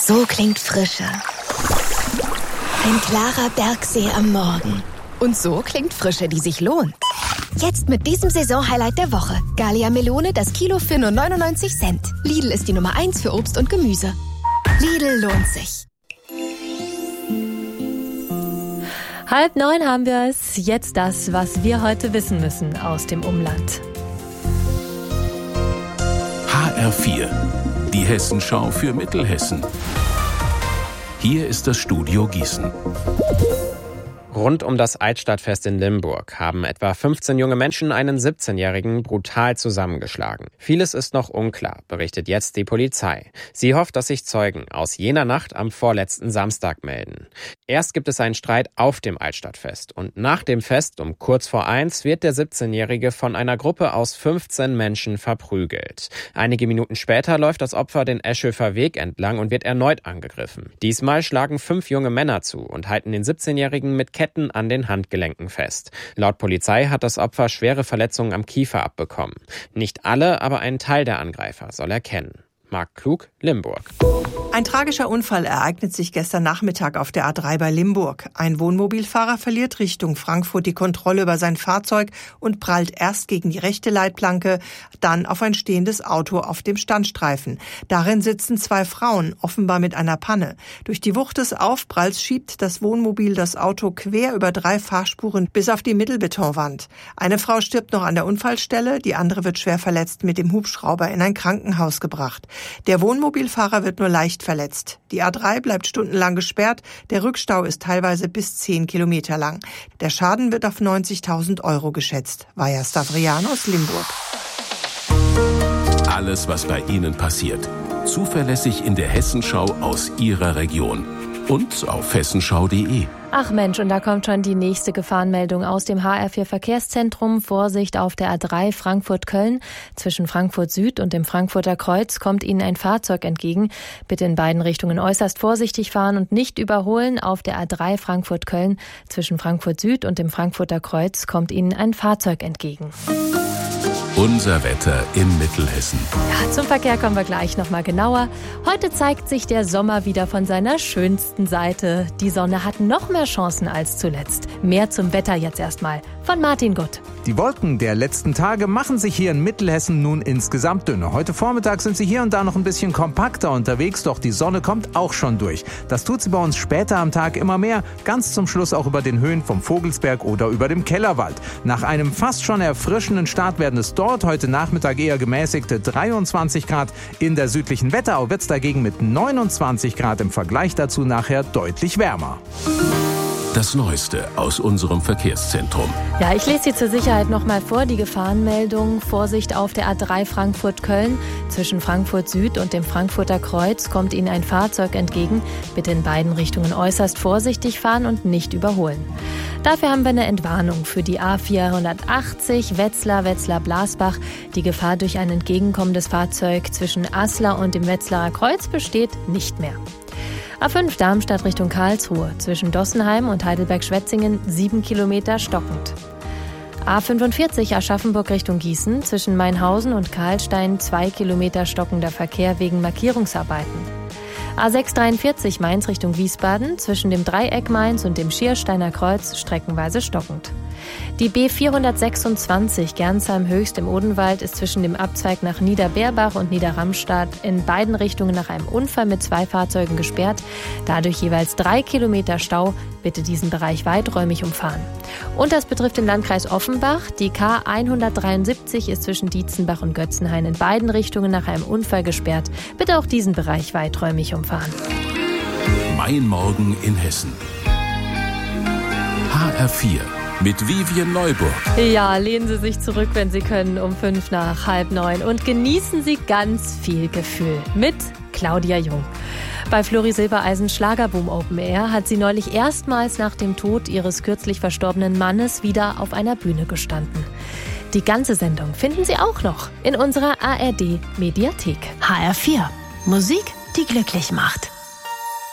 So klingt Frische. Ein klarer Bergsee am Morgen. Und so klingt Frische, die sich lohnt. Jetzt mit diesem Saisonhighlight der Woche. Gallia Melone, das Kilo für nur 99 Cent. Lidl ist die Nummer 1 für Obst und Gemüse. Lidl lohnt sich. 8:30 haben wir es. Jetzt das, was wir heute wissen müssen aus dem Umland. HR4, die Hessenschau für Mittelhessen. Hier ist das Studio Gießen. Rund um das Altstadtfest in Limburg haben etwa 15 junge Menschen einen 17-Jährigen brutal zusammengeschlagen. Vieles ist noch unklar, berichtet jetzt die Polizei. Sie hofft, dass sich Zeugen aus jener Nacht am vorletzten Samstag melden. Erst gibt es einen Streit auf dem Altstadtfest und nach dem Fest um kurz vor 1 wird der 17-Jährige von einer Gruppe aus 15 Menschen verprügelt. Einige Minuten später läuft das Opfer den Eschöfer Weg entlang und wird erneut angegriffen. Diesmal schlagen 5 junge Männer zu und halten den 17-Jährigen mit Ketten an den Handgelenken fest. Laut Polizei hat das Opfer schwere Verletzungen am Kiefer abbekommen. Nicht alle, aber ein Teil der Angreifer soll er kennen. Marc Klug, Limburg. Ein tragischer Unfall ereignet sich gestern Nachmittag auf der A3 bei Limburg. Ein Wohnmobilfahrer verliert Richtung Frankfurt die Kontrolle über sein Fahrzeug und prallt erst gegen die rechte Leitplanke, dann auf ein stehendes Auto auf dem Standstreifen. Darin sitzen 2 Frauen, offenbar mit einer Panne. Durch die Wucht des Aufpralls schiebt das Wohnmobil das Auto quer über 3 Fahrspuren bis auf die Mittelbetonwand. Eine Frau stirbt noch an der Unfallstelle, die andere wird schwer verletzt mit dem Hubschrauber in ein Krankenhaus gebracht. Der Wohnmobilfahrer wird nur leicht verletzt. Die A3 bleibt stundenlang gesperrt. Der Rückstau ist teilweise bis 10 Kilometer lang. Der Schaden wird auf 90.000 € geschätzt. Vaja Stavrianos, Limburg. Alles, was bei Ihnen passiert. Zuverlässig in der Hessenschau aus Ihrer Region. Und auf hessenschau.de. Ach Mensch, und da kommt schon die nächste Gefahrenmeldung aus dem HR4 Verkehrszentrum. Vorsicht auf der A3 Frankfurt-Köln. Zwischen Frankfurt Süd und dem Frankfurter Kreuz kommt Ihnen ein Fahrzeug entgegen. Bitte in beiden Richtungen äußerst vorsichtig fahren und nicht überholen. Auf der A3 Frankfurt-Köln zwischen Frankfurt Süd und dem Frankfurter Kreuz kommt Ihnen ein Fahrzeug entgegen. Unser Wetter in Mittelhessen. Ja, zum Verkehr kommen wir gleich nochmal genauer. Heute zeigt sich der Sommer wieder von seiner schönsten Seite. Die Sonne hat noch mehr Chancen als zuletzt. Mehr zum Wetter jetzt erstmal von Martin Gutt. Die Wolken der letzten Tage machen sich hier in Mittelhessen nun insgesamt dünner. Heute Vormittag sind sie hier und da noch ein bisschen kompakter unterwegs, doch die Sonne kommt auch schon durch. Das tut sie bei uns später am Tag immer mehr, ganz zum Schluss auch über den Höhen vom Vogelsberg oder über dem Kellerwald. Nach einem fast schon erfrischenden Start werden es dort heute Nachmittag eher gemäßigte 23 Grad. In der südlichen Wetterau wird es dagegen mit 29 Grad im Vergleich dazu nachher deutlich wärmer. Das Neueste aus unserem Verkehrszentrum. Ja, ich lese sie zur Sicherheit nochmal vor. Die Gefahrenmeldung. Vorsicht auf der A3 Frankfurt-Köln. Zwischen Frankfurt Süd und dem Frankfurter Kreuz kommt Ihnen ein Fahrzeug entgegen. Bitte in beiden Richtungen äußerst vorsichtig fahren und nicht überholen. Dafür haben wir eine Entwarnung für die A480 Wetzlar-Blasbach. Die Gefahr durch ein entgegenkommendes Fahrzeug zwischen Aslar und dem Wetzlarer Kreuz besteht nicht mehr. A5 Darmstadt Richtung Karlsruhe. Zwischen Dossenheim und Heidelberg-Schwetzingen 7 Kilometer stockend. A45 Aschaffenburg Richtung Gießen. Zwischen Mainhausen und Karlstein 2 Kilometer stockender Verkehr wegen Markierungsarbeiten. A643 Mainz Richtung Wiesbaden. Zwischen dem Dreieck Mainz und dem Schiersteiner Kreuz streckenweise stockend. Die B426 Gernsheim-Höchst im Odenwald ist zwischen dem Abzweig nach Niederbeerbach und Niederramstadt in beiden Richtungen nach einem Unfall mit 2 Fahrzeugen gesperrt. Dadurch jeweils 3 Kilometer Stau. Bitte diesen Bereich weiträumig umfahren. Und das betrifft den Landkreis Offenbach. Die K173 ist zwischen Dietzenbach und Götzenhain in beiden Richtungen nach einem Unfall gesperrt. Bitte auch diesen Bereich weiträumig umfahren. Mein Morgen in Hessen. HR4. Mit Vivian Neuburg. Ja, lehnen Sie sich zurück, wenn Sie können, um 8:55 und genießen Sie ganz viel Gefühl mit Claudia Jung. Bei Flori Silbereisen Schlagerboom Open Air hat sie neulich erstmals nach dem Tod ihres kürzlich verstorbenen Mannes wieder auf einer Bühne gestanden. Die ganze Sendung finden Sie auch noch in unserer ARD Mediathek. HR4. Musik, die glücklich macht.